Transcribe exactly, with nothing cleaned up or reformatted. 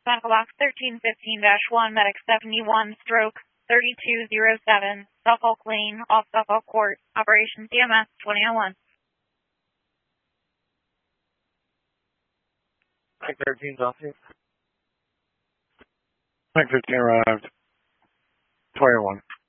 Medical box thirteen fifteen dash one, medic seventy-one, stroke thirty-two oh seven, Suffolk Lane, off Suffolk Court, Operations D M S twenty oh one. Mike thirteen, Delphi. Mike fifteen arrived. twenty oh one.